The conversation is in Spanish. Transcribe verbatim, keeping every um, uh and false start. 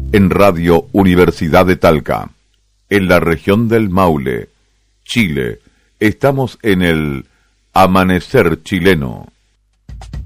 en Radio Universidad de Talca. En la región del Maule, Chile, estamos en el Amanecer Chileno.